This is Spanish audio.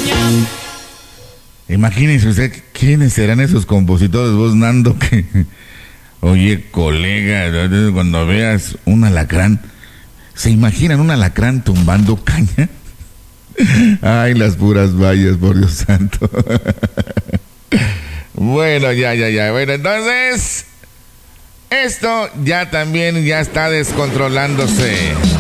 Imagínense usted, ¿quiénes serán esos compositores, vos, Nando? Que, oye, colega, cuando veas un alacrán, ¿se imaginan un alacrán tumbando caña? Ay, las puras vallas, por Dios santo. Bueno, ya. Bueno, entonces, esto ya también ya está descontrolándose.